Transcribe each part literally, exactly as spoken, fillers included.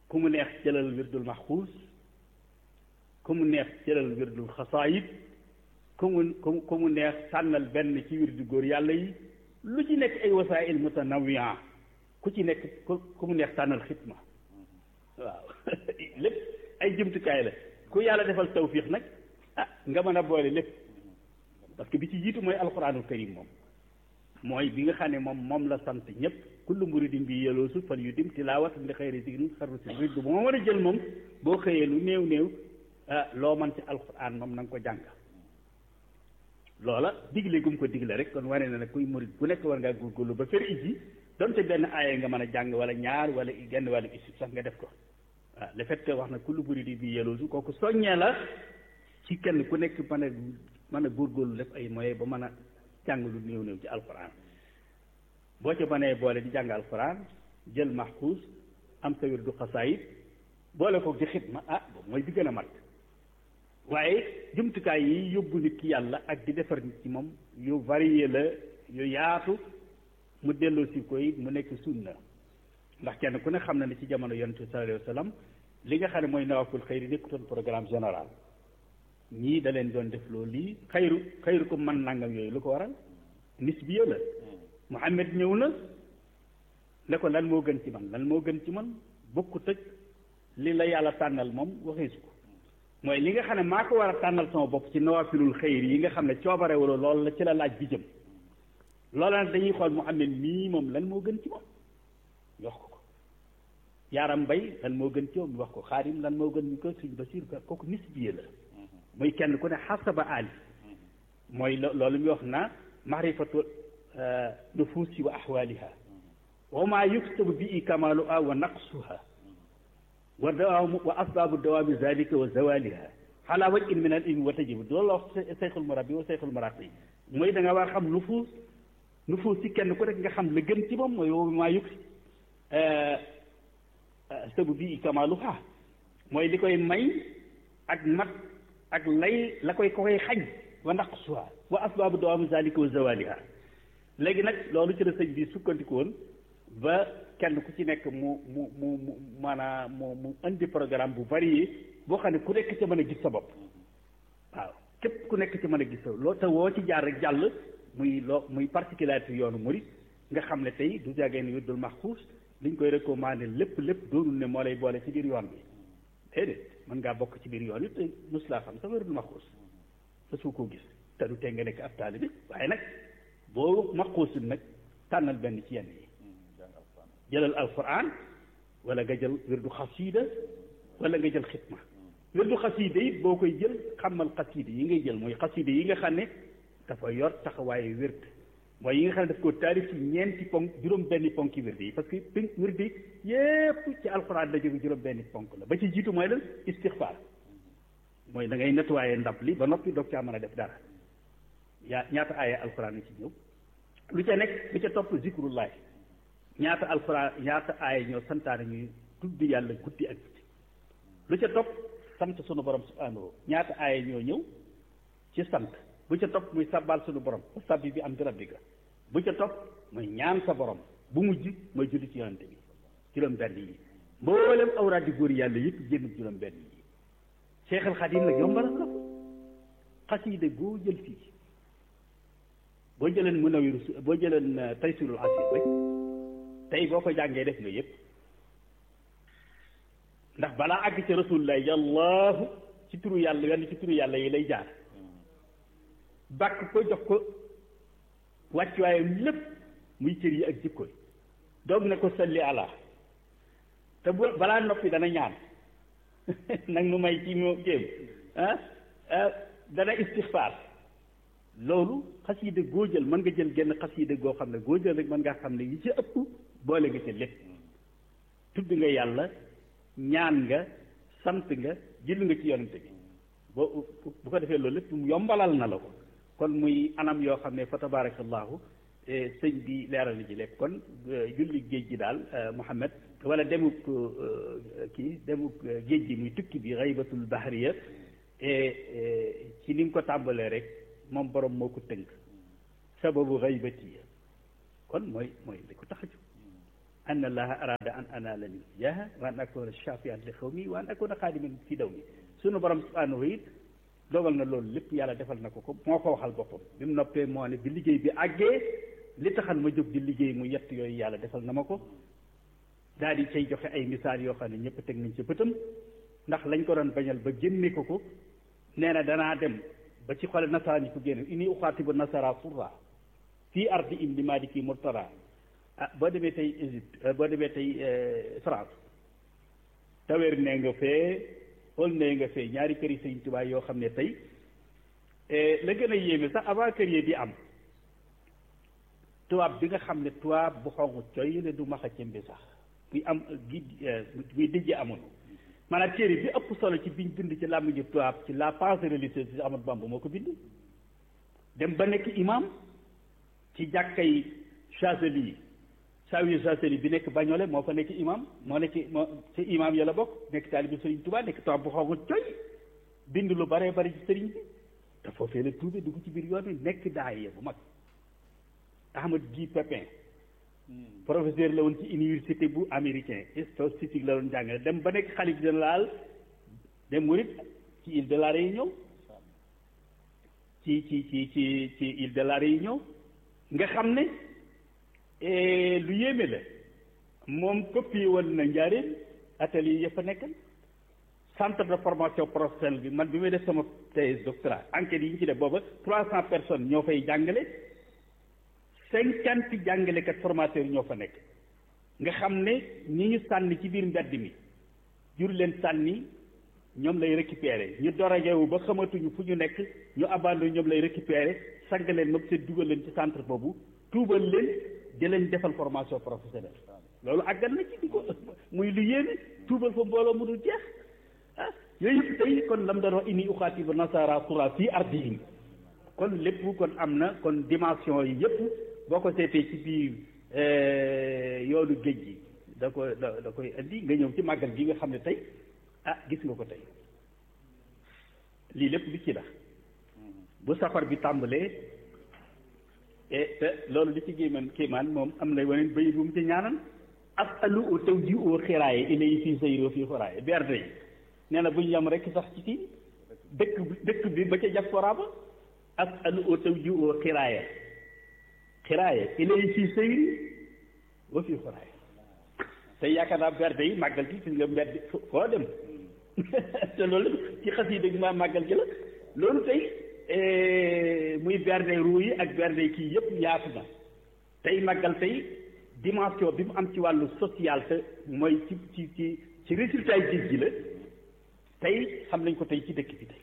ku mu neex jëlal wirdul maxuus ku mu neex jëlal wirdul xasaayid ku mu ku mu neex sànnal benn ci wirdu góor yàlla yi lu ci nekk ay wasaa'il mutanawwi'a ku ci nekk ku ku mu neex sànnal xitma waaw lépp ay jumtukaay la ku yàlla defal tawfiix nag ah nga mën a boole lépp parce que bi ci jiitu mooy alquranul karim moom mooy bi nga xam ne moom moom la sant ñëpp kullu muridin bi yeloosu fal yu dim tilaawatan li xayri zikrin xarru si riddu bu ma war a jël moom boo xëyee lu néew néew ah loo man ci alquran moom na nga ko jàng loola digle gum ko digle rek kon wane na ne kuy murid bu nekk war ngaa góorgóorlu ba fer iji donte benn aaya nga mën a jàng wala ñaar wala genn wàllu isib sax nga def ko waaw le fait que wax na kullu muridin bi yeloosu kooku soññee la ci kenn ku nekk mën a mën a góorgóorlu def ay moyens ba mën a jàng lu néew néew ci alquran boo ca mënee boole di jàng alquran jël maxkuus am sa wirdu xasaayid boole ko di xitma ah boobu mooy bi gën a mat waaye jumtukaay yi yóbbu nit ki yàlla ak di defar nit ci moom yu varié la yu yaatu mu delloo si koy mu nekk sunna ndax kenn ku ne xam na ne ci jamono yonent bi sallallahu alayhi wa sallam li nga xam ne mooy nawaful xayri nekkutoon programme général ñii da leen doon def loolu lii xayru xayru ko man nangam yooyu lu ko waral nisbiya la Muhammad ñëw na ne ko lan moo gën ci man lan moo gën ci man bokku tëj li la yàlla tànnal moom waxee su ko mooy li nga xam ne maa ko war a tànnal sama bopp ci nawafilul xayri yi nga xam ne coobare wala loolu la ci la laaj bi jëm loolu nag dañuy xool Muhammad mii moom lan moo gën ci moom ñu wax ko ko yaaram mbay lan moo gën ci moom ñu wax ko xaarim lan moo gën ñu ko suñ Basiir kooku nisbiya la muy kenn ku ne xasaba ali mooy loolu muy wax na maarifatu nufuusi wa ahwaaliha wa maa yuktabu bi kamaaluha wa naqsuha wa dawaamu wa asbaabu dawaami zalika wa zawaliha xalaa waj in min al ilmi wa tajibu loolu la wax seyxul murabbi wa seyxul muraqi mooy da nga war a xam nufuus nufuus si kenn ku nekk nga xam la gën ci moom mooy wa maa yuk sabu bi kamaaluha mooy li koy may ak mat ak lay la koy ko koy xañ wa naqsuha wa asbaabu dawaami zalika wa zawaliha léegi nag loolu ci la sëñ bi sukkandiku woon ba kenn ku ci nekk mu mu mu mu maanaam mu mu indi programme bu varié boo xam ne ku nekk ci mën a gis sa bopp waaw képp ku nekk ci mën a gis sa loo te woo ci jaar rek jàll muy loo muy particularité yoonu murid nga xam ne tey du jàggee ne wirdul maxfuus liñ koy recommandé lépp lépp doonul ne moo lay boole ci biir yoon bi déedéet mën ngaa bokk ci biir yoon it te mos laa xam sa wirdul maxfuus sa su koo gis te du tee nga nekk ab taalibe waaye nag boo maxfuusul nag tànnal benn ci yenn yi jëlal alquran wala nga jël wirdu xasida wala nga jël xitma wirdu xasida yi boo koy jël xamal xasida yi ngay jël mooy xasida yi nga xam ne dafa yor taxawaayu wird mooy yi nga xam ne daf ko taarif ci ñeenti ponk juróom benni ponki wird yi parce que pin wird yi yépp ci alquran la jóge juróom benni ponk la ba ci jiitu mooy lan istixfaar mooy da ngay nettoyé ndab li ba noppi doog caa mën a def dara yaa ñaata aaya alquran yi ci ñëw lu ca nekk lu ca topp zikrullahi ñaata alxuraan ñaata aaya ñoo santaane ñuy tudd yàlla guddi ak guddi lu ca topp sant sunu borom subhaanahu ñaata aaya ñoo ñëw ci sant bu ca topp muy sabbal sunu borom sabbi bi am di rabbika bu ca topp muy ñaan sa borom bu mujj mooy julli ci yonante bi juróom benn yi mboolem awraat di góor yàlla yëpp génn juróom benn yi Cheikh al Xadim nag yombalal la xasiida boo jël fii boo jëleen Munawwirus boo jëleen Taysirul Asiir rek tey boo ko jàngee def nga yëpp ndax balaa àgg ci rasulullah yàllaahu ci turu yàlla wenn ci turu yàlla yi lay jaar bàkk ko jox ko wàccuwaayam lépp muy cër yi ak jikko yi doog ne ko salli ala te bu balaa noppi dana ñaan nag nu may ci moo jéem ah dana istixfaar loolu xasiida goo jël mën nga jël genn xasiida goo xam ne goo jël rek mën ngaa xam ne yi ci ëpp boole nga ci lépp tudd nga yàlla ñaan nga sant nga jël nga ci yonente bi boo bu ko defee loolu lépp mu yombalal na la ko kon muy anam yoo xam ne fa tabarakallahu sëñ bi leeral ji lépp kon julli géej gi daal Muhammad wala demuk kii demuk géej gi muy tukki bi xaybatul bahriya ci ni nga ko tàmbalee rek moom borom moo ko tënk sababu xaybati kon mooy mooy li ko tax a jóg anna allaha arada an anala min jaha wa an akuna shafian li xawmi wa an akuna xaadiman fi dawmi sunu borom subhanahu it dogal na loolu lépp yàlla defal na ko ko moo ko waxal boppam bi mu noppee moo ne bi liggéey bi àggee li taxan ma jóg di liggéey mu yett yooyu yàlla defal na ma ko daal di cay joxe ay misaal yoo xam ne ñëpp teg nañ ci bëtam ndax lañ ko doon bañal ba génne ko ko nee na danaa dem ba ci xole nasaraan yi ko génne ini uxaatibu nasara surra fii ardi im li maa di kii murtara ah boo demee tey Égypte boo demee tey France taweer nee nga fee xool nee nga fee ñaari kër yi Sëñ Tuubaa yoo xam ne tey la gën a yéeme sax avant kër yi di am tubaab bi nga xam ne tubaab bu xonq coy la du maxa cëmbi sax buy am gi buy dijje amoon maanaam téere bi ëpp solo ci biñ bind ci làmmiñu tubaab ci la pensée religieuse ci Ahmadu Bamba moo ko bind dem ba nekk imam ci jàkkay Chazeli Sawi Chazeli bi nekk Bagnolé moo fa nekk imam moo nekk moo ci imam ya la bokk nekk taalibe Sëriñ Tuubaa nekk tubaab bu xonq coy bind lu baree bari ci sëriñ bi te foofee la tuube dugg ci biir yoon wi nekk daaya bu mag Ahmad Guy Pépin professeur la woon ci université bu américain statistique la doon jàngale dem ba nekk xalif général dem murit ci île de la Réunion ci ci ci ci ci île de la Réunion nga xam ne lu yéeme la moom copié woon na Njaaréem atelier ya fa nekkal centre de formation professionnelle bi man bi may def sama thèse doctorat enquête yi ñu ci def booba trois cent personnes ñoo fay jàngale cinquante jàngalekat formateur ñoo fa nekk nga xam ne ñi ñu sànni ci biir mbedd mi jur leen sànni ñoom lay récupérer ñu doragewu ba xamatuñu fu ñu nekk ñu abandonné ñoom lay récupérer sang leen moom seen dugal leen ci centre boobu tuubal leen di leen defal formation professionnelle loolu àggan na ci di ko muy lu yéeme tuubal fa mbooloo mu dul jeex ah yooyu yëpp tey kon lam doon wax inni uxaatibu nasara sura fii ardihim kon lépp kon am na kon dimension yi yëpp boo ko seetee ci biir yoonu géej gi da ko da da koy indi nga ñëw ci màggal gi nga xam ne tey ah gis nga ko tey lii lépp li ci la bu safar bi tàmbalee te loolu li ci géeman kéemaan moom am na waneen bayit bu mu ci ñaanal asalu o taw ji oo xiraaye ilayi fii sayro fii xoraaye berde yi nee na bu ñu yam rek sax ci kii dëkk bi dëkk bi ba ca diaspora ba asalu o taw ji oo xiraaye xiraaye ilayi fii sayri wa fii xoraaye tey yaakaar naa berde yi màggal gi gis nga mbedd foo dem te loolu ci xas yi dëgg maa màggal gi la loolu tey muy berde ruu yi ak berde kii yëpp yaatu na tey màggal tey dimension bi mu am ci wàllu social te mooy ci ci ci ci résultat yi géej gi la tey xam nañ ko tey ci dëkk bi tey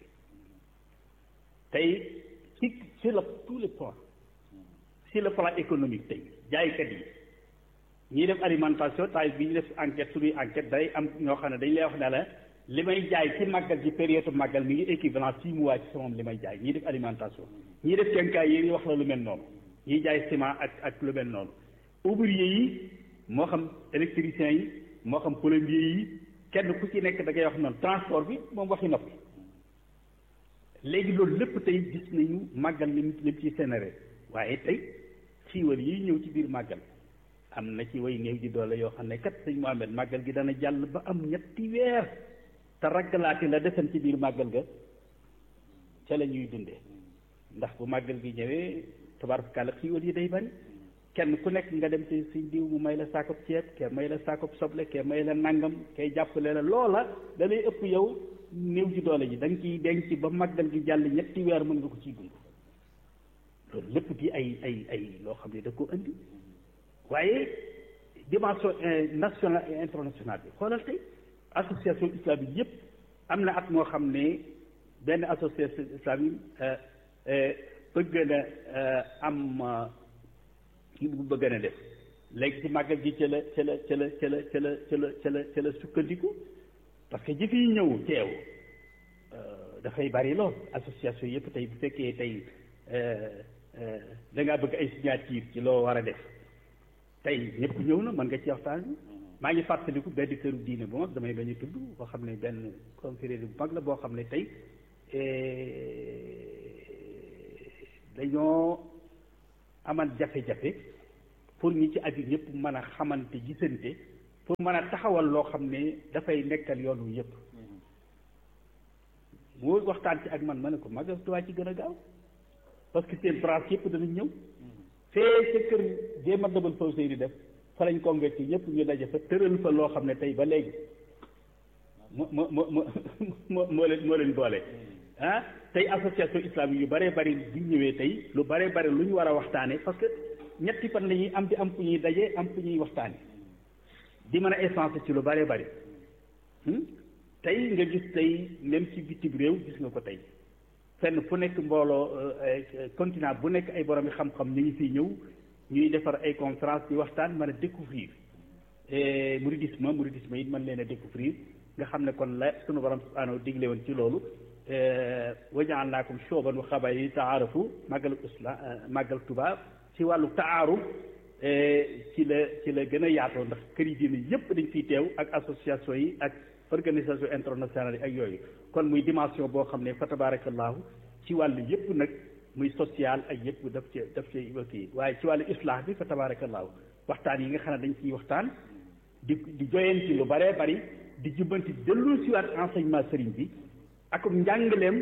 tey ci sur le tous les plans sur le plan économique tey jaaykat yi ñiy def alimentation taay bi ñu def enquête suñuy enquête day am ñoo xam ne dañ lay wax ne la li may jaay ci màggal ci période màggal mi ngi équivalent six mois ci sama li may jaay ñiy def alimentation ñiy def kenkaay yi wax la lu mel noonu ñiy jaay ciment ak ak lu mel noonu ouvrier yi moo xam électricien yi moo xam plombier yi kenn ku ci nekk da ngay wax noonu transport bi moom waxi noppi léegi loolu lépp tey gis nañu màggal lim lim ci sénéré waaye tey xiiwal yi ñëw ci biir màggal am na ci way néew ji doole yoo xam ne kat sëñ Mohamed màggal gi dana jàll ba am ñetti weer te raggalaati la defen ci biir màggal ga ca la ñuy dundee ndax bu màggal gi ñëwee tabaarkalla xiiwal yi day bari kenn ku nekk nga dem ci suñ diw mu may la saakop ceeb kee may la saakop soble kee may la nangam kay jàppale la loola da lay ëpp yow néew ji doole ji da nga ciy denc ba màggal gi jàll ñetti weer mën nga ko ciy dund loolu lépp di ay ay ay loo xam ne da ko indi waaye dimension nationale et internationale bi xoolal tey association islamique yëpp am na at moo xam ne benn association islamique bëgg na am kii bu bëgg na def léegi ci màggal gi ca la ca la ca la ca la ca la ca la ca la ca la sukkandiku parce que jëf yi ñëw teew dafay bari lool association yëpp tey bu fekkee tey da ngaa bëgg ay signature ci loo war a def tey ñëpp ñëw na mën nga ci waxtaan bi maa ngi fàttaliku benn këru diine bu mag damay bañ a tudd boo xam ne benn conférence bu mag la boo xam ne tey dañoo amal jafe-jafe pour ñi ci aju ñëpp mën a xamante gisante pour mën a taxawal loo xam ne dafay nekkal yoon wi yëpp mu waxtaan ci ak man ma ne ko Magal Touba ci gën a gaaw parce que seen branche yëpp danañ ñëw fee sa kër jéem a dabal faw sëy di def fa lañ convaincre ñëpp ñu daje fa tëral fa loo xam ne tey ba léegi moo moo moo moo moo leen moo leen boole ah tey association islamique yu bëree bëri bu ñëwee tey lu bëree bëri lu ñu war a waxtaane parce que ñetti fan la ñuy am di am fu ñuy daje am fu ñuy waxtaane di mën a essence ci lu bëree bëri tey nga gis tey même ci bitim réew gis nga ko tey fenn fu nekk mbooloo continent bu nekk ay borom yi xam-xam ñu ngi fiy ñëw ñuy defar ay conférence di waxtaan mën a découvrir mouridisme mouridisme it mën leen a découvrir nga xam ne kon la sunu borom subhanahu digle woon ci loolu waja'alnaakum shu'uban wa qabaa'ila ta'aarafu màggalu islam màggal Tuubaa ci wàllu taaruf ci la ci la gën a yaatoo ndax kër yi diine yëpp dañ fiy teew ak association yi ak organisation internationale yi ak yooyu kon muy dimension boo xam ne fa tabarakallahu ci wàllu yëpp nag muy social ak yëpp daf ci daf ci kii waaye ci wàllu islah bi fa tabarakallahu waxtaan yi nga xam ne dañ ciy waxtaan di di joyanti lu bëree bëri di jubbanti dellu si waat enseignement sëriñ bi ak njàngaleem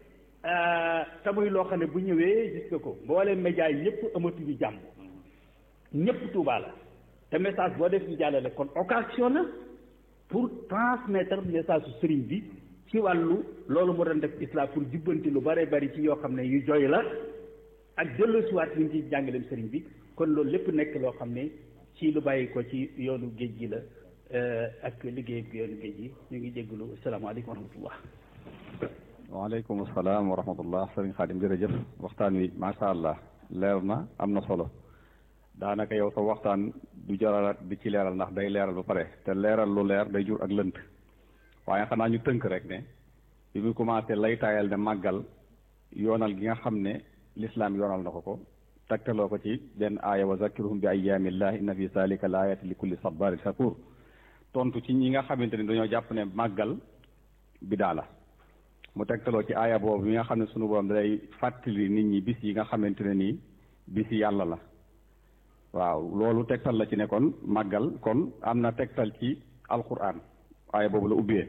te muy loo xam ne bu ñëwee gis nga ko mbooleem média yi yëpp amatuñu jàmm ñëpp Tuubaa la te message boo def ñu jàllale kon occasion la pour transmettre message su sëriñ bi ci wàllu loolu moo doon def islam pour jubbanti lu bëree bëri ci yoo xam ne yu jooy la ak dellu si waat ñu ci jàngaleem sëriñ bi kon loolu lépp nekk loo xam ne ci lu bàyyi ko ci yoonu géej gi la ak liggéey ak yoonu géej gi ñu ngi jégalu asalaamaaleykum wa rahmatullah. waaleykum salaam wa rahmatullah sëriñ Xaadim jërëjëf waxtaan wi macha allah leer na am na solo daanaka yow sa waxtaan du jaral di ci leeral ndax day leeral ba pare te leeral lu leer day jur ak lënt waaye xanaa ñu tënk rek ne bi mu commencé lay taayal ne màggal yoonal gi nga xam ne lislaam yoonal na ko ko tegtaloo ko ci benn aaya wa zakkiruhum bi ayyaamillah inna fi zalika la ayatin li kulli sabarin shakur tontu ci ñi nga xamante ni dañoo jàpp ne màggal bidaa la mu tegtaloo ci aaya boobu mi nga xam ne sunu borom day fàttali nit ñi bis yi nga xamante ne nii bis yi yàlla la waaw loolu tegtal la ci ne kon màggal kon am na tegtal ci alquran aaya boobu la ubbee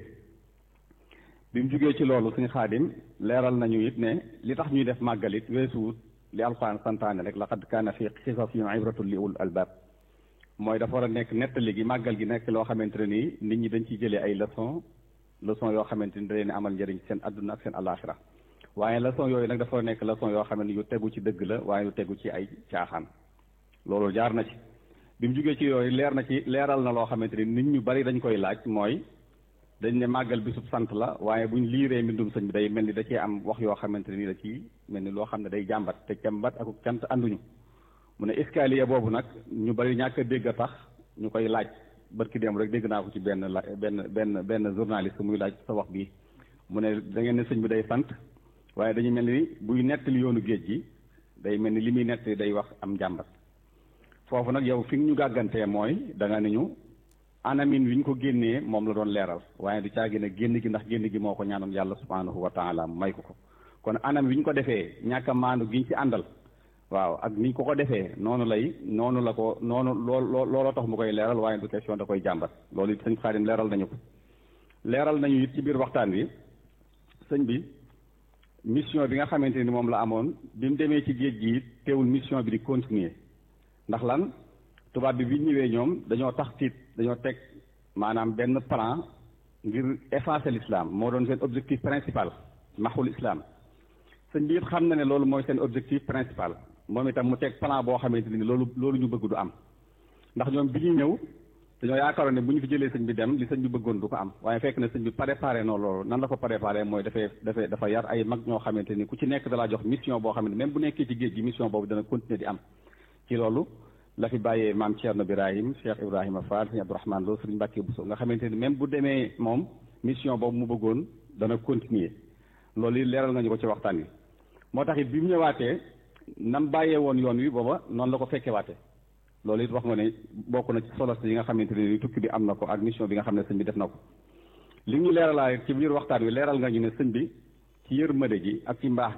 bi mu jugee ci loolu suñu Xaadim leeral nañu it ne li tax ñuy def màggal it weesuwut li alquran santaane rek laqad kaana fi qisasihim ibratun li ulil albab mooy dafa war a nekk nettali gi màggal gi nekk loo xamante ne nii nit ñi dañ ciy jëlee ay leçon leçon yoo xamante ni da leen amal njëriñ seen adduna ak seen alaxira waaye leçon yooyu nag dafa war a nekk leçon yoo xam ne yu tegu ci dëgg la waaye yu tegu ci ay caaxaan loolu jaar na ci bi mu jugee ci yooyu leer na ci leeral na loo xamante ni nit ñu bari dañ koy laaj mooy dañ ne màggal bisub sant la waaye buñ liiree mbindum sëñ bi day mel ni da cee am wax yoo xamante ni da ci mel ni loo xam ne day jàmbat te jàmbat ak cant ànduñu mu ne escalier boobu nag ñu bari ñàkk a dégg a tax ñu koy laaj barki dem rek dégg naa ko ci benn la benn benn benn journaliste muy laaj sa wax bii mu ne da ngeen ne sëñ bi day sant waaye dañu mel ni buy nettali yoonu géej gi day mel ni li muy nettali day wax am jàmbat foofu nag yow fi ñu gàggantee mooy da nga ne ñu anamin wi ñu ko génnee moom la doon leeral waaye du caagi ne génn gi ndax génn gi moo ko ñaanoon yàlla subhanahu wa taala may ko ko kon anam wi ñu ko defee ñàkk a maandu gi ñu ci àndal waaw ak ni ñu ko ko defee noonu lay noonu la ko noonu lool looloo tax mu koy leeral waaye du question da koy jàmbat loolu it sëñ Xaadim leeral nañu ko leeral nañu it ci biir waxtaan wi sëñ bi mission bi nga xamante ni moom la amoon bi mu demee ci géej gi teewul mission bi di continuer ndax lan tubaab bi bi ñëwee ñoom dañoo tax tiit dañoo teg maanaam benn plan ngir effacer l'islam moo doon seen objectif principal maxul islam sëñ bi it xam na ne loolu mooy seen objectif principal moom itam mu teg plan boo xamante ni loolu loolu ñu bëgg du am ndax ñoom bi ñuy ñëw dañoo yaakaaroon ne bu ñu fi jëlee sëñ bi dem li sëñ bi bëggoon du ko am waaye fekk na sëñ bi préparé noonu loolu nan la ko préparé mooy dafay dafay dafa yar ay mag ñoo xamante ni ku ci nekk dalaa jox mission boo xamante même bu nekkee ci géej gi mission boobu dana continuer di am ci loolu la fi bàyyee maam Thierno Birahim Cheikh Ibrahima Fall sëñ Abdourahmane Lo sëriñ Mbàkke Bousso nga xamante ni même bu demee moom mission boobu mu bëggoon dana continuer loolu yi leeral nga ñu ko ci waxtaan wi moo tax it bi mu ñëwaatee nam bàyyee woon yoon wi booba noonu la ko fekkewaate loolu it wax nga ne bokk na ci solo yi nga xamante ne ni tukki bi am na ko ak mission bi nga xam ne sëñ bi def na ko li ñu leeralaa ci biir waxtaan wi leeral nga ñu ne sëñ bi ci yërmande ji ak ci mbaax gi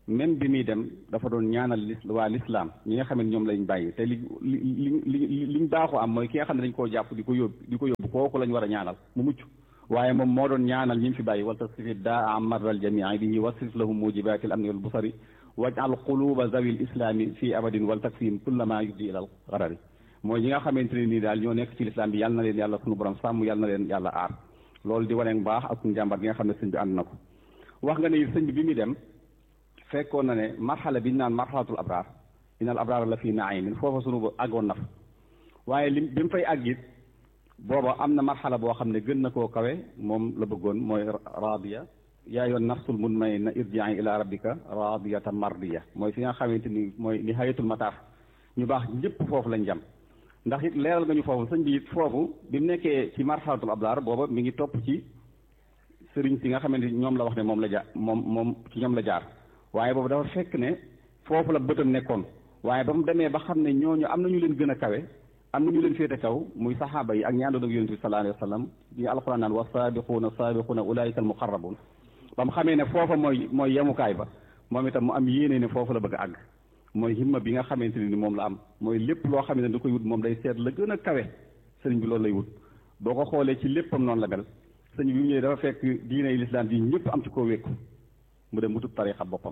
même bi muy dem dafa doon ñaanal lis waa lislaam ñi nga xam ne ñoom lañ bàyyi te li li li li liñ baaxoo am mooy ki nga xam ne dañ koo jàpp di ko yóbbu di ko yóbbu kooku lañ war a ñaanal mu mucc waaye moom moo doon ñaanal ñi mu fi bàyyi wal tasrifi daa marral jamii bihi wasrif lahum mujibatil amni wal busari waj'al quluba zawil islami fii abadin wal takfihim kullama yuddi ilal garari mooy ñi nga xamante ne nii daal ñoo nekk ci lislaam bi yàlla na leen yàlla sunu borom sàmm yàlla na leen yàlla aar loolu di waneen baax ak njàmbar gi nga xam ne sëñ bi ànd na ko wax nga ne sëñ bi bi muy dem fekkoon na ne marxala bi ñu naan marxalatul abraar innal abraar la fii naimin foofa sunu ba àggoon na fa waaye lim bi mu fay àgg it booba am na marxala boo xam ne gën na koo kawe moom la bëggoon mooy raadiya yaa yoon nafsul mutmainna irji'i ila rabbika raadiyatan mardiya mooy fi nga xamante ni mooy nihayatul mataaf ñu baax ñëpp foofu lañ jam ndax it leeral nga ñu foofu sëñ bi it foofu bi mu nekkee ci marxalatul abraar booba mi ngi topp ci sëriñ si nga xamante ni ñoom la wax ne moom la jaar moom moom ci ñoom la jaar waaye boobu dafa fekk ne foofu la bëtam nekkoon waaye ba mu demee ba xam ne ñooñu am na ñu leen gën a kawe am na ñu leen féete kaw muy saxaaba yi ak ñi àndoon ak yonent bi sallallahu alayhi wa sallam yi alquran naan wa saabiquuna saabiquuna ulaayika al muqarrabuun ba mu xamee ne foofa mooy mooy yemukaay ba moom itam mu am yéene ne foofu la bëgg a àgg mooy himma bi nga xamante ne ni moom la am mooy lépp loo xam ne da koy wut moom day seet la gën a kawe sëriñ bi loolu lay wut boo ko xoolee ci léppam noonu la mel sëriñ bi mu ñëwee dafa fekk diine lislaam bi ñëpp am ci koo wékku mu dem wutub tariixa boppam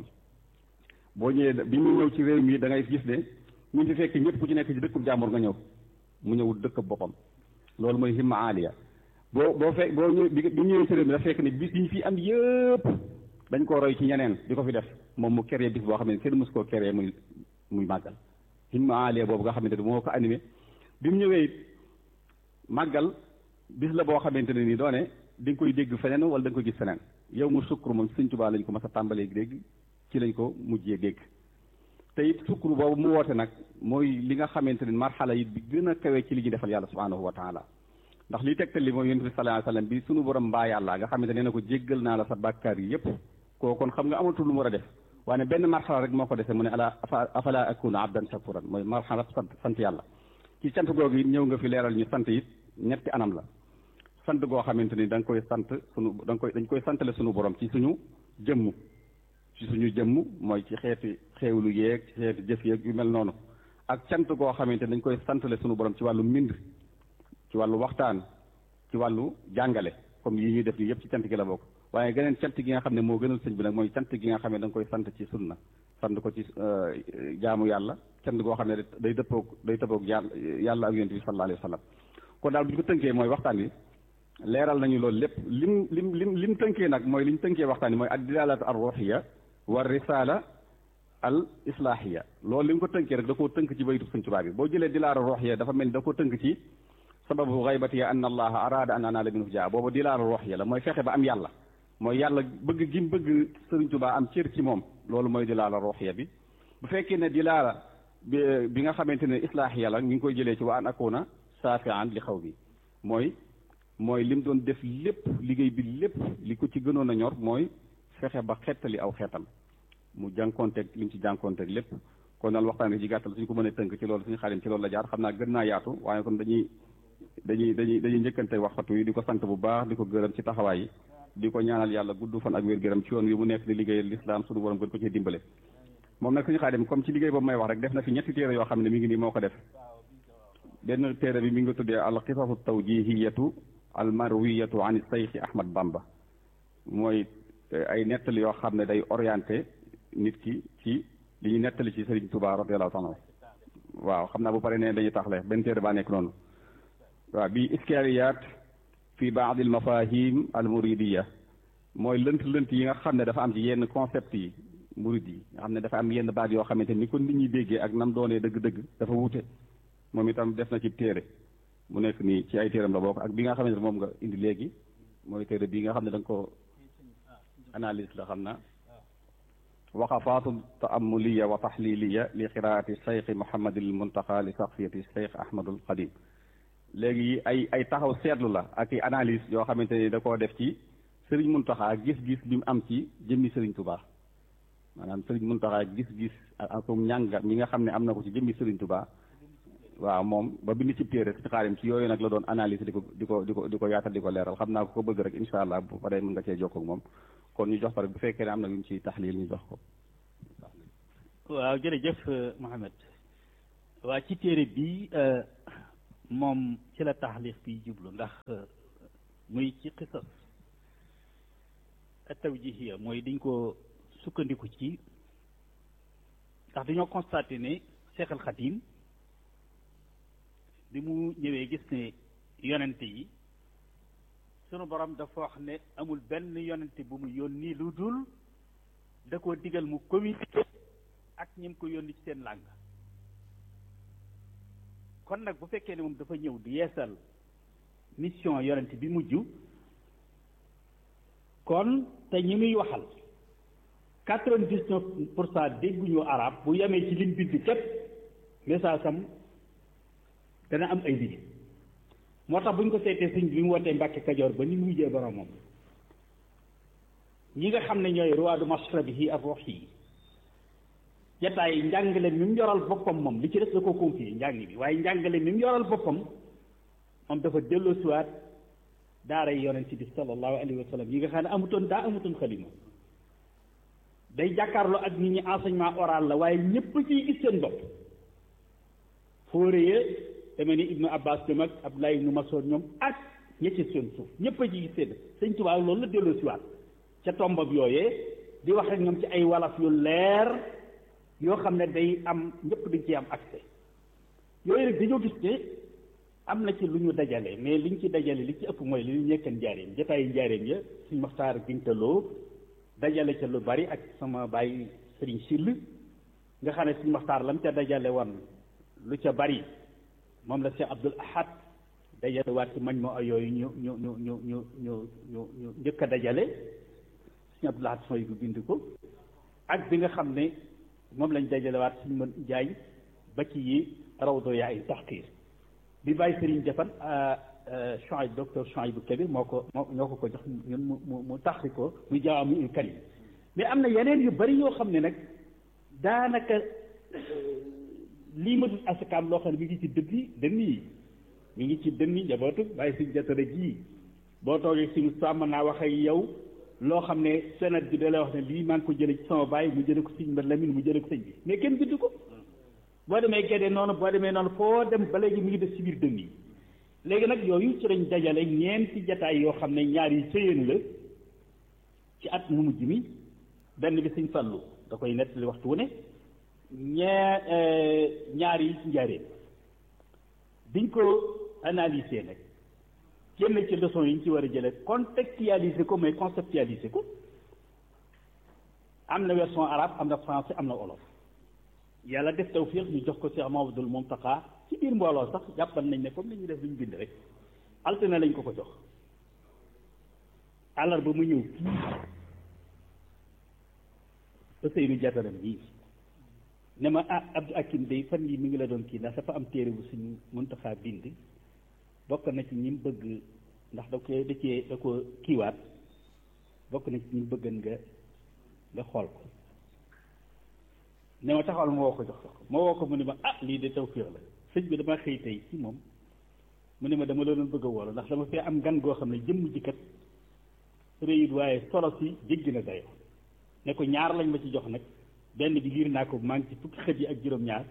boo ñëwee bi mu ñëw ci réew mi da ngay gis ne ñu fi fekk ñëpp ku ci nekk ci dëkkub jàmbur nga ñëw mu ñëwut dëkk boppam loolu mooy himma aaliya boo boo fekk boo ñëw bi bi ñëwee ci réew mi dafa fekk ne bis yi ñu fi am yëpp dañ koo roy ci ñeneen di ko fi def moom mu créé bis boo xam ne kenn mësu koo créé muy muy màggal himma aaliya boobu nga xamante ne moo ko animé bi mu ñëwee màggal bis la boo xamante ne nii doone di nga koy dégg feneen wala da nga koy gis feneen yow mu sukkur moom Sëñ Tuubaa lañ ko mas a tàmbalee dégg ci lañ ko mujjee dégg te it sukkur boobu mu woote nag mooy li nga xamante ne marxala yi bi gën a kawee ci li ñuy defal yàlla subhanahu wa taala ndax li tegtal li mooy yonent bi sallallahu alayhi wa sallam bi sunu borom mbaa yàlla nga xamante ne na ko jéggal naa la sa bàkkaar yi yëpp koo kon xam nga amatul lu mu war a def waaye benn marxala rek moo ko defee mu ne ala afala akuna abdan shakuran mooy marxala sant sant yàlla ci sant googu it ñëw nga fi leeral ñu sant it ñetti anam la sant goo xamante ni da nga koy sant sunu da nga koy dañ koy santale sunu borom ci suñu jëmm ci suñu jëmm mooy ci xeeti xeewlu yeeg ci xeeti jëf yeeg yu mel noonu ak cant goo xamante ni dañ koy santale sunu borom ci wàllu mbind ci wàllu waxtaan ci wàllu jàngale comme yi ñuy def yi yëpp ci cant gi la bokk waaye geneen cant gi nga xam ne moo gënal sëñ bi nag mooy cant gi nga xam ne da nga koy sant ci sunna sant ko ci jaamu yàlla cant goo xam ne day dëppoog day dëppoog yàlla ak yonent bi sallallahu alayhi wa sallam kon daal bu ñu ko tënkee mooy waxtaan wi leeral nañu loolu lépp lim lim lim lim tënkee nag mooy li ñu tënkee waxtaan wi mooy ad dilalatu ar ruhiya wa risala al islahiya loolu li mu ko tënkee rek da koo tënk ci baytu Sëñ Tuubaa bi boo jëlee dilaala ruhiya dafa mel ni da koo tënk ci sababu gaybati ya anna allaha arada an anaala minhu jaa boobu dilaala ruhiya la mooy fexe ba am yàlla mooy yàlla bëgg gi mu bëgg Sëriñ Tuubaa am cër ci moom loolu mooy dilaala ruhiya bi bu fekkee ne dilaala bi bi nga xamante ne islahiya la ñu ngi koy jëlee ci wa an akuna saafian li xaw bi mooy mooy lim doon def lépp liggéey bi lépp li ko ci gënoon a ñor mooy fexe ba xettali aw xeetam mu jànkonteeg lim ci jànkonteeg lépp kon daal waxtaan bi ci gàttal suñ ko mën a tënk ci loolu suñu xaalim ci loolu la jaar xam naa gën naa yaatu waaye kon dañuy dañuy dañuy dañuy njëkkante waxtu yi di ko sant bu baax di ko gërëm ci taxawaay yi di ko ñaanal yàlla gudd fan ak wér gërëm ci yoon wi mu nekk di liggéeyal lislaam suñu borom gën ko cee dimbale moom nag suñu xaalim comme ci liggéey boobu may wax rek def na fi ñetti téere yoo xam ne mi ngi nii moo ko def benn téere bi mi ngi tuddee al qisasu tawjihiyatu al marwiyatu an sayxi Ahmad Bamba mooy ay nettali yoo xam ne day orienté nit ki ci li ñuy nettali ci Sëriñ Tuubaa radiyallahu taala waaw xam naa bu pare ne dañuy taxle benn téere baa nekk noonu waaw bi iskariyaat fi baad al mafahim al muridiya mooy lënt lënt yi nga xam ne dafa am ci yenn concept yi murid yi nga xam ne dafa am yenn baat yoo xamante ni ko nit ñi déggee ak nam doonee dëgg-dëgg dafa wute moom itam def na ci téere mu nekk nii ci ay téeram la bokk ak bi nga xamante ne moom nga indi léegi mooy téere bii nga xam ne da nga ko analyse la xam na waqafaatu taamuliya wa taxliliya li qiraati cheikh Mouhamadul Muntaqa li saxsiyati cheikh Ahmadul Xadim léegi ay ay taxaw seetlu la ak i analyse yoo xamante ni da koo def ci Serigne Muntaqa gis-gis bi mu am ci jëmmi Serigne Touba maanaam Serigne Muntaqa gis-gis ak ñànga ñi nga xam ne am na ko ci jëmmi Serigne Touba waaw moom ba bind ci téere ci xaarim ci yooyu nag la doon analyse di ko di ko di ko di ko yaatal di ko leeral xam naa ko ko bëgg rek incha allah bu paree mën nga cee jokkoo ak moom kon ñu jox ko rek bu fekkee ne am na lu ñu ciy taxliil ñu jox ko waaw jërëjëf Mohamed waa ci téere bi moom ci la taxliq bi jublu ndax muy ci xisas tawjihiya mooy dañ ko sukkandiku ci ndax dañoo constaté ne Cheikh al Khadim bi mu ñëwee gis ne yonente yi sunu borom dafa wax ne amul benn yonente bu mu yónni lu dul da koo digal mu communiqué ak ñi mu ko yónni ci seen làng kon nag bu fekkee ne moom dafa ñëw di yeesal mission yonente bi mujj kon te ñi muy waxal quatre-vingt-dix-neuf pour cent dégguñu arab bu yemee ci lim bind képp message am dana am ay liggéey moo tax bu ñu ko seetee sëñ bi mu wootee Mbàkke Kajoor ba ni mu wujjee borom moom ñi nga xam ne ñooy ruwaadu mashrabihi ak ruux yi jataay njàngale mi mu yoral boppam moom li ci des da ko confié njàng bi waaye njàngale mi mu yoral boppam moom dafa delloo siwaat daara yi yonent bi sallallahu alayhi wa sallam yi nga xam ne amutoon daa amutoon xalima day jàkkaarloo ak nit ñi enseignement oral la waaye ñëpp ciy gis seen bopp fóore ya deme ni Ibnu Abbas ñoom ak Abdoulaye ibnu Mas'ud ñoom ak ña ci seen suuf ñëpp a ci gis seen sëñ Tuubaa loolu la delloo siwaat ca tombab yooyee di wax ak ñoom ci ay walaf yu leer yoo xam ne day am ñëpp dañ ciy am accès yooyu rek dañoo gis ne am na ci lu ñu dajale mais liñ ci dajale li ci ëpp mooy li ñu nekkan njaareem jotaayu njaareem ya suñ Maxtaar Bintaloo dajale ca lu bari ak sama baay Sëriñ Sill nga xam ne suñ Maxtaar lam ca dajale woon lu ca bari moom la Cheikh Abdoul Ahad dajale waat ci mañ moo yooyu ñu ñu ñu ñu ñu ñu ñu ñu njëkk a dajale suñu Abdoul Ahad sooy bu bind ko ak bi nga xam ne moom lañ dajale waat suñu mën jaay ba ci yi rawdo yaay taxqiir bi bàyyi Serigne Jafan Chouaib docteur Chouaib bu Kébé moo ko moo ñoo ko ko jox ñun mu mu mu taxri ko muy jaamu ul karim mais am na yeneen yu bari yoo xam ne nag daanaka lii ma dul asakaam loo xam ne mi ngi ci dënni dënn yi mi ngi ci dënni njabootu bàyyi si jatara ji boo toogee si mën naa wax ak yow loo xam ne senat bi da lay wax ne lii maa ngi ko jële ci sama baay mu jële ko sëñ Mbad Lamin mu jële ko sëñ bi mais kenn bind ko boo demee Gédé noonu boo demee noonu foo dem ba léegi mi ngi def ci biir dënn yi léegi nag yooyu ci lañ dajale ñeenti jataay yoo xam ne ñaar yi sëyeen la ci at mu mujj mi benn bi sëñ Fallu da koy nettali waxtu wu ne ñaar ñaar yi njaareen biñ ko analyser nag génn ci leçon yi ñu ci war a jële contextualiser ko mais conceptualiser ko am na version arabe am na français am na wolof yàlla def tawfiq ñu jox ko Cheikh Mamadul Muntaqa ci biir mbooloo sax jàppal nañ ne comme li ñuy def lu ñu bind rek altine lañ ko ko jox àllarba mu ñëw fii Ousseynou Diataram yii ne ma ah Abdou Akim day fan yi mi ngi la doon kii ndax dafa am téere bu suñu Muntaqa bind bokk na ci ñi mu bëgg ndax da ko da cee da ko kiiwaat bokk na ci ñi mu bëggan nga nga xool ko ne ma taxawal ma woo ko jox ko ma woo ko mu ne ma ah lii de tawfiix la sëñ bi dama xëy tey ci moom mu ne ma dama la doon bëgg a woolu ndax dama fee am gan goo xam ne jëmm ji kat réyit waaye solo si jéggi na dayo ne ko ñaar lañ ma ci jox nag benn bi liir naa ko maa ngi ci fukki xët yi ak juróom-ñaar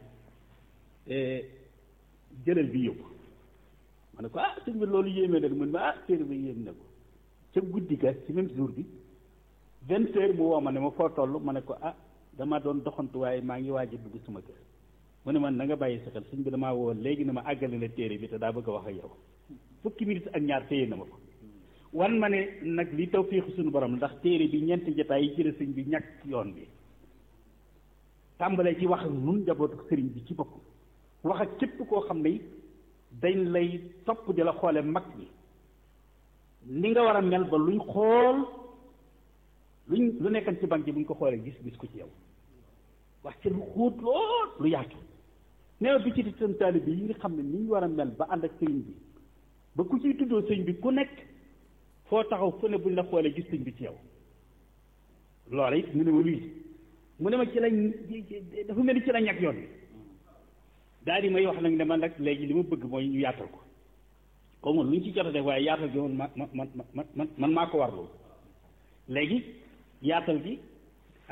jëlal bi yóbbu ma ne ko ah sëñ bi loolu yéeme na mu ne ma ah téere bi yéem na ko ca guddi ga ci même jour bi vingt heures mu woo ma ne ma foo toll ma ne ko ah dama doon doxantu waaye maa ngi waaj a dugg suma kër mu ne man na nga bàyyi sa xel sëñ bi damaa woo léegi ne ma àggale la téere bi te daa bëgg a wax ak yow fukki minutes ak ñaar téye na ma ko wan ma ne nag li tawfiixu suñu borom ndax téere bi ñeenti jotaay yi ci la sëñ bi ñàkk yoon bi tàmbalee ci wax ak nun njabootu sëriñ bi ci bopp wax ak képp koo xam ne dañ lay topp di la xoole mag bi ni nga war a mel ba luñ xool luñ lu nekkan ci banque bi buñ ko xoolee gis gis ko ci yow wax ci lu xóot lool lu yaatu neew bi ci di seen taalibe yi nga xam ne ni ñu war a mel ba ànd ak sëriñ bi ba ku ciy tuddoo sëriñ bi ku nekk foo taxaw fu ne buñ la xoolee gis sëriñ bi ci yow loola it mu ne ma luy mu ne ma ci lañ dafa mel ni ci la ñàkk yoon bi daal di may wax nag ne man nag léegi li ma bëgg mooy ñu yaatal ko comme moom lu ñu ci jot a def waaye yaatal gi man man man man man maa ko war loolu léegi yaatal gi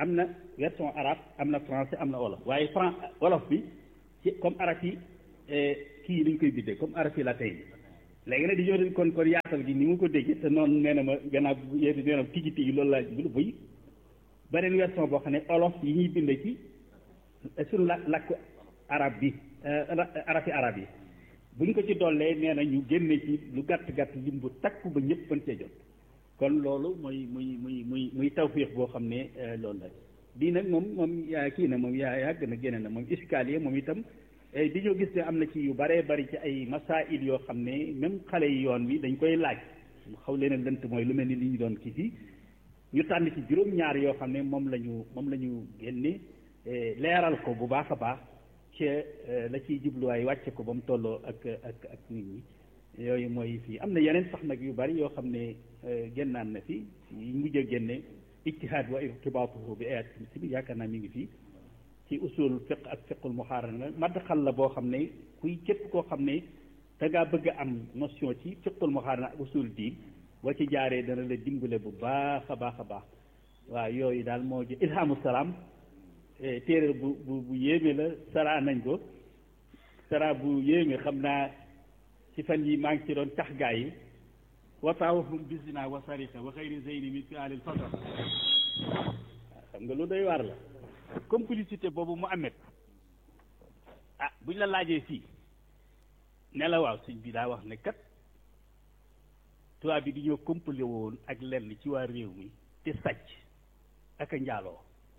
am na version arabe am na français am na wolof waaye fran wolof bi ci comme arab yi kii yi dañ koy biddee comme arab yi latin yi léegi nag di ñëw kon kon yaatal gi ni mu ko déggee te noonu nee na ma gannaaw yéen nee na tigi tigi loolu laa bul buy beneen version boo xam ne wolof yi ñuy bindee ci suñu la làkk arab bi arab yi arab yi buñ ko ci dollee nee na ñu génne ci lu gàtt gàtt lim bu takku ba ñëpp mën cee jot kon loolu mooy muy muy muy muy tawfiix boo xam ne loolu la bii nag moom moom yaa kii na moom yaa yàgg na génne na moom iskaliye moom itam di ñoo gis ne am na ci yu baree bari ci ay masail yoo xam ne même xale yi yoon wi dañ koy laaj xaw leen a lënt mooy lu mel ni li ñu doon kii fii ñu tànn ci juróom-ñaar yoo xam ne moom la ñu moom la ñu génne leeral ko bu baax a baax ci la ciy jubluwaay wàcce ko ba mu tolloo ak ak ak nit ñi yooyu mooy fii am na yeneen sax nag yu bari yoo xam ne génnaan na fi yi mujj a génne ijtihaad wa irtibaatuhu bi ayat bi yaakaar naa mi ngi fii ci usul fiq ak fiqul muxaarana madxal la boo xam ne kuy képp koo xam ne da ngaa bëgg a am notion ci fiqul muxaarana ak usul diin boo ci jaaree dana la dimbale bu baax a baax a baax waaw yooyu daal moo ji ilhamu salaam téere bu bu bu yéeme la sara nañ ko sara bu yéeme xam naa ci fan yi maa ngi ci doon tax gaa yi wataawahum bisina wa sarika wa xayri zeyni min fi alil fadl xam nga lu doy waar la complicité boobu mu amet ah buñ la laajee fii ne la waaw sëñ bi daa wax ne kat tubaab bi di ñoo compli woon ak lenn ci waa réew mi te sàcc ak a njaaloo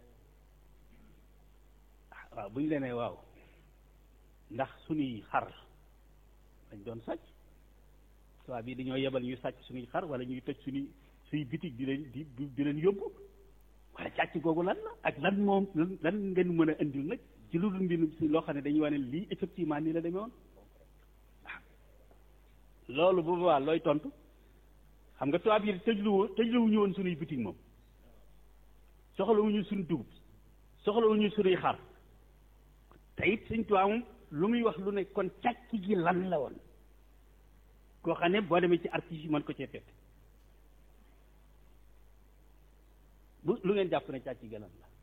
waaw buñ la nee waaw ndax suñuy xar dañ doon sàcc tubaab bi dañoo yebal ñu sàcc suñuy xar wala ñuy toj suñuy suñuy bitig di leen di di leen yóbbu wala càcc googu lan la ak lan moom lan ngeen mën a indil nag ci lu dul mbir si loo xam ne dañuy wane lii effectivement nii la demee woon loolu bu boobaa looy tontu xam nga tubaab yi tëjluwoo tëjluwuñu woon suñuy bitig moom soxlawuñu suñu dugub soxlawuñu suñuy xar te it suñ tubaab moom lu muy wax lu ne kon càcc gi lan la woon koo xam ne boo demee ci archives yi mën ko cee fekk bu lu ngeen jàpp ne càcc gi lan la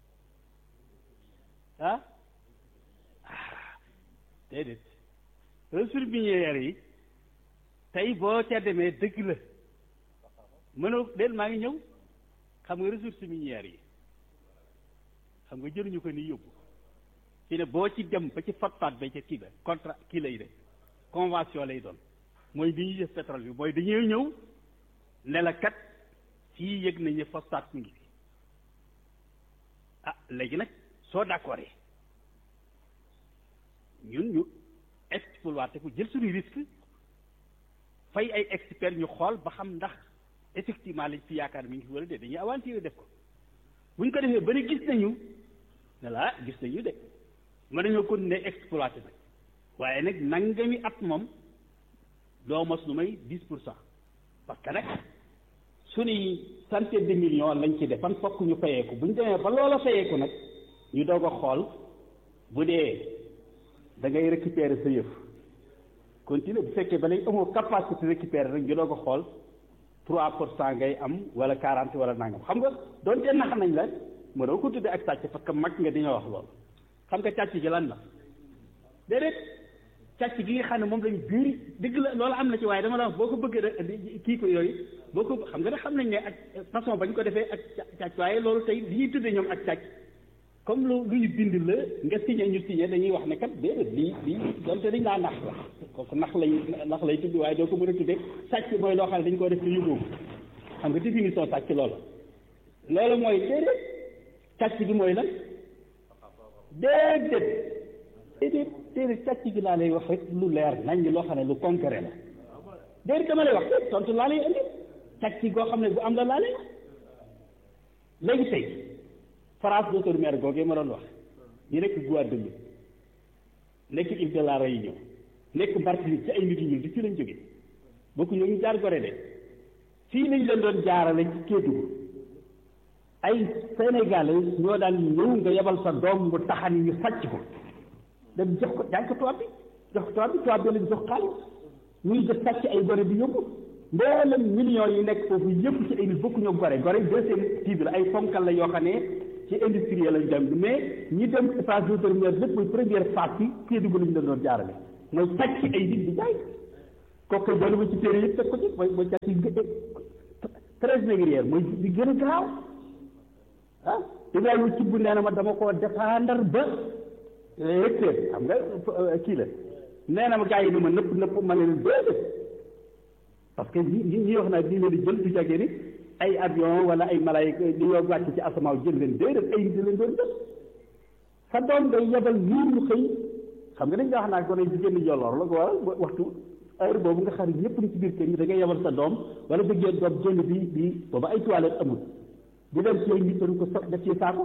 ah ah déedéet ressources minières yi tey boo ca demee dëgg la mënoo déet maa ngi ñëw xam nga ressources minières yi xam nga jëluñu ko ni yóbbu ci ne boo ci dem ba ci fatfaat ba ca kii ba contrat kii lay de convention lay doon mooy bi ñuy def pétrole bi mooy dañuy ñëw ne la kat fii yëg nañu phosphate mi ngi fi ah léegi nag soo d'accord ñun ñu exploité ko jël suñu risque fay ay experts ñu xool ba xam ndax effectivement lañ fi yaakaar mi ngi fi wala de dañuy aventure def ko bu ñu ko defee ba ne gis nañu ne la gis nañu de mën nañoo continuer exploité nag waaye nag nangami at moom doo mos lu may dix pour cent parce que nag suñuy centaine de millions lañ ci defan fokk ñu fayeeku bu ñu demee ba loola fayeeku nag ñu doog a xool bu dee da ngay récupérer sa yëf continuer bu fekkee ba léegi amoo capacité récupérer rek ñu doog a xool trois pour cent ngay am wala quarante wala nangam xam nga doonte nax nañ la mënoo ko tuddee ak sàcc parce que mag nga di nga wax loolu xam nga càcc gi lan la déedéet càcc gi nga xam ne moom lañu biir dëgg la loolu am na ci waaye dama la wax boo ko bëggee rek kii ko yooyu boo ko xam nga ne xam nañ ne ak façon bañ ko defee ak càcc waaye loolu tey li ñuy tuddee ñoom ak càcc comme lu lu ñu bind la nga signé ñu signé dañuy wax ne kat déedéet lii lii donte dañ laa nax la kooku nax lay nax lay tudd waaye doo ko mën a tuddee sàcc mooy loo xam ne dañ koo def ci yóbbu xam nga définition sàcc loolu loolu mooy déedéet càcc gi mooy lan déedéet déedéet déedéet càcc gi laa lay wax rek lu leer nañ loo xam ne lu concret la déedéet dama lay wax tontu laa lay indi càcc goo xam ne bu am la laa lay wax léegi tey France docteur maire googee ma doon wax ñu nekk Guadeloupe nekk Île de la Réunion nekk Martinique ci ay nit ñi di ci lañ jóge bokku ñoo ñu jaar Gorée de fii lañ leen doon jaarale ci Kédougou ay Sénégalais ñoo daan ñëw nga yebal sa doom bu taxani ñu sàcc ko dem jox ko jàng ko tubaab bi jox ko tubaab bi tubaab bi lañ jox xaalis ñuy def sàcc ay Gorée bi yóbbu mboolem millions yi nekk foofu yëpp ci ay nit bokku ñoo Gorée Gorée deuxième kii bi la ay fonkal la yoo xam ne ci industriel lañ dem mais ñi dem phase de première lépp mooy première phase bi Kédougou lañ la doon jaarale mooy sàcc ay nit di jaay kooku doon ba ci téere yëpp teg ko ci mooy mooy sàcc yi très négrière mooy di gën a gaaw ah Ibrahima ci bu nee na ma dama koo défendre ba recteur xam nga kii la nee na ma gars yi ni ma nëpp nëpp ma ne leen déedéet parce que ñi ñi wax naa di leen di jël du jagee ni ay avion wala ay malaayika di yoo wàcc ci asamaaw jël leen déedéet ay nit leen doon jël sa doom day yebal ñuur ñu xëy xam nga dañ nga wax naa ko ne jigéen ñi jolloor la ko waral waxtu heure boobu nga xam ne ñëpp ni ci biir kër gi da ngay yebal sa doom wala bëggee doom jënd bi bi booba ay toilette amul di dem ci ay nit dañ ko so def ci saako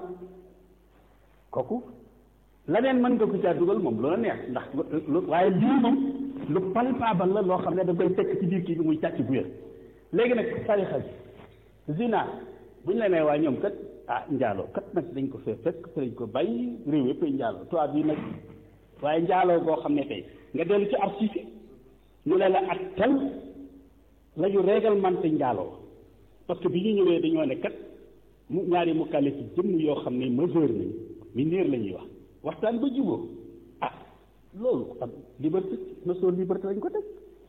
kooku leneen mën nga ko caa dugal moom loola neex ndax waaye lii moom lu palpable la loo xam ne da koy fekk ci biir kii bi muy càcc bu wér léegi nag tarixa bi zina buñ la nee waa ñoom kat ah njaaloo kat nag dañ ko fee fekk te dañ ko bàyyi réew yëpp ay njaaloo tubaab yi nag waaye njaaloo boo xam ne tey nga dellu ci archive yi ñu ne la at tel la ñu réglementé njaaloo parce que bi ñu ñëwee dañoo ne kat mu ñaari mu kale ci jëmm yoo xam ne majeur nañ mineur la ñuy wax waxtaan ba jubóo ah loolu am liberté notion liberté lañ ko teg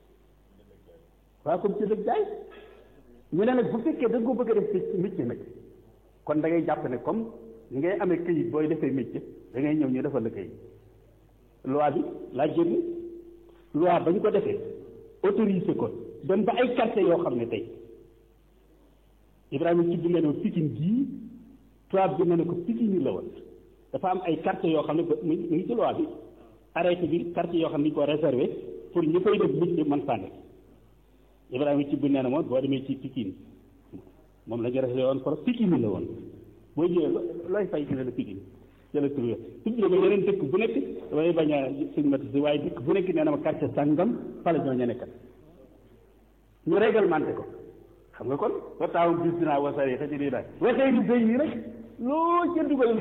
waaw comme ci dëgg jaay ñu ne nag bu fekkee da nga ko bëgg a def métier nag kon da ngay jàpp ne comme ni ngay amee këyit booy defee métier da ngay ñëw ñu defal la këyit loi bi laa génn loi ba ñu ko defee autorisé ko dem ba ay quartier yoo xam ne tey Ibrahima ci bi nga ne Pikine gii tubaab bi nga ne ko Pikine la woon dafa am ay quartier yoo xam ne mu ngi ci loi bi arrêté bi quartier yoo xam ne ñu ko réservé pour ñu koy def métier mën faa nekk Ibrahima ci bu nee na moom boo demee ci Pikine moom la ñu réservé woon pour Pikine la woon boo ñëwee looy fay ci la Pikine jëla tur tuddee ba yeneen dëkk bu nekk damay bañ a suñ mati si waaye dëkk bu nekk nee na ma quartier sàngam fa la ñoo ña nekkat ñu réglementé ko xam nga kon ba taawum bis dinaa wasare xa ci di daal waxee di sëy nii rek loo ca dugal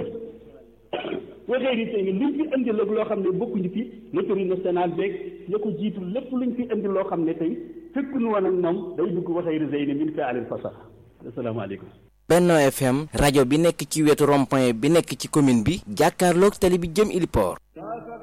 waxee di sëy nii luñ fi indi la loo xam ne bokkuñu fi loterie nationale beeg ya ko jiitu lépp luñ fi indi loo xam ne tey fekk nu woon ak moom day dugg waxee di sëy nii min fi alil fasax asalaamaaleykum Benno F M rajo bi nekk ci wetu rond-point bi nekk ci commune bi jàkkaarloog tali bi jëm Iliport